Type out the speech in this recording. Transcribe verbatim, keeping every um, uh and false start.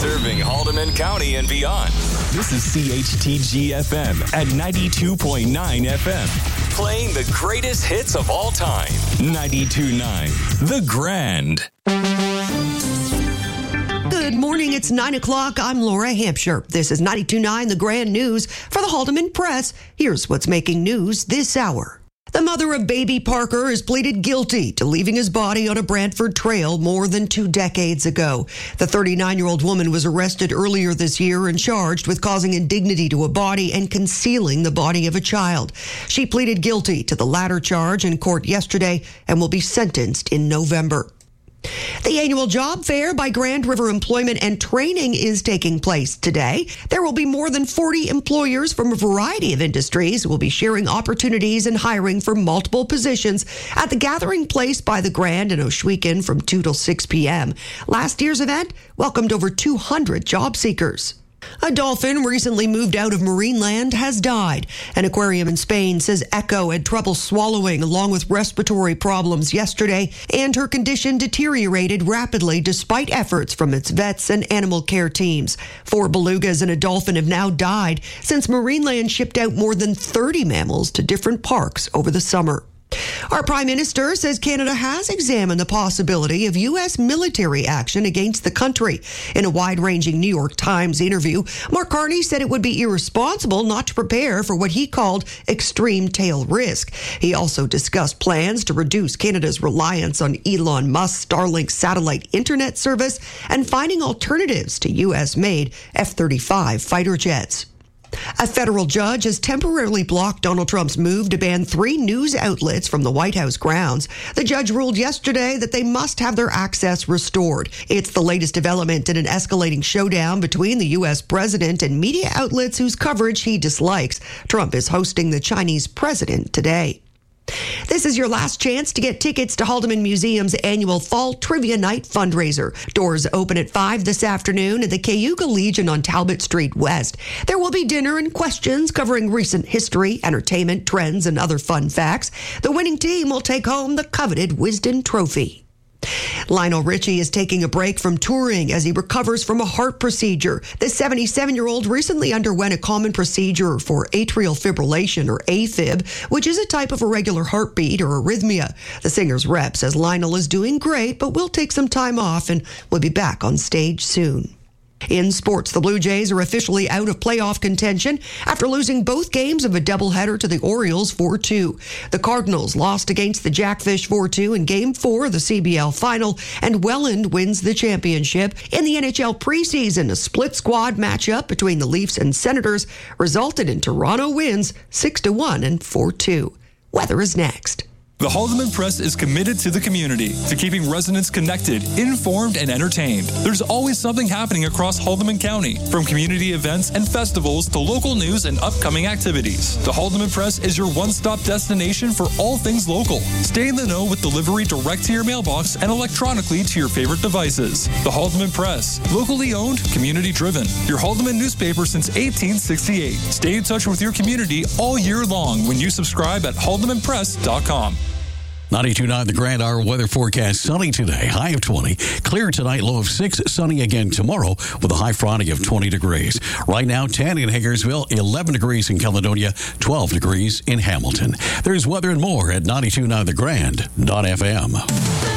Serving Haldeman County and beyond. This is C H T G F M at ninety-two point nine F M. Playing the greatest hits of all time. ninety-two point nine The Grand. Good morning. It's nine o'clock. I'm Laura Hampshire. This is ninety-two point nine The Grand News for the Haldeman Press. Here's what's making news this hour. The mother of baby Parker has pleaded guilty to leaving his body on a Brantford trail more than two decades ago. The thirty-nine-year-old woman was arrested earlier this year and charged with causing indignity to a body and concealing the body of a child. She pleaded guilty to the latter charge in court yesterday and will be sentenced in November. The annual job fair by Grand River Employment and Training is taking place today. There will be more than forty employers from a variety of industries who will be sharing opportunities and hiring for multiple positions at the gathering place by the Grand in Ohsweken from two till six p.m. Last year's event welcomed over two hundred job seekers. A dolphin recently moved out of Marineland has died. An aquarium in Spain says Echo had trouble swallowing along with respiratory problems yesterday, and her condition deteriorated rapidly despite efforts from its vets and animal care teams. Four belugas and a dolphin have now died since Marineland shipped out more than thirty mammals to different parks over the summer. Our Prime Minister says Canada has examined the possibility of U S military action against the country. In a wide-ranging New York Times interview, Mark Carney said it would be irresponsible not to prepare for what he called extreme tail risk. He also discussed plans to reduce Canada's reliance on Elon Musk's Starlink satellite internet service and finding alternatives to U S-made F thirty-five fighter jets. A federal judge has temporarily blocked Donald Trump's move to ban three news outlets from the White House grounds. The judge ruled yesterday that they must have their access restored. It's the latest development in an escalating showdown between the U S president and media outlets whose coverage he dislikes. Trump is hosting the Chinese president today. This is your last chance to get tickets to Haldeman Museum's annual Fall Trivia Night fundraiser. Doors open at five this afternoon at the Cayuga Legion on Talbot Street West. There will be dinner and questions covering recent history, entertainment, trends, and other fun facts. The winning team will take home the coveted Wisden Trophy. Lionel Richie is taking a break from touring as he recovers from a heart procedure. The seventy-seven-year-old recently underwent a common procedure for atrial fibrillation, or AFib, which is a type of irregular heartbeat or arrhythmia. The singer's rep says Lionel is doing great, but will take some time off and will be back on stage soon. In sports, the Blue Jays are officially out of playoff contention after losing both games of a doubleheader to the Orioles four two. The Cardinals lost against the Jackfish four two in Game four of the C B L Final, and Welland wins the championship. In the N H L preseason, a split squad matchup between the Leafs and Senators resulted in Toronto wins six to one and four two. Weather is next. The Haldeman Press is committed to the community, to keeping residents connected, informed, and entertained. There's always something happening across Haldeman County, from community events and festivals to local news and upcoming activities. The Haldeman Press is your one-stop destination for all things local. Stay in the know with delivery direct to your mailbox and electronically to your favorite devices. The Haldeman Press, locally owned, community-driven. Your Haldeman newspaper since eighteen sixty-eight. Stay in touch with your community all year long when you subscribe at haldeman press dot com. ninety-two point nine The Grand Hour weather forecast. Sunny today, high of twenty. Clear tonight, low of six. Sunny again tomorrow with a high Friday of twenty degrees. Right now, ten in Hagersville, eleven degrees in Caledonia, twelve degrees in Hamilton. There's weather and more at ninety-two point nine the grand dot f m.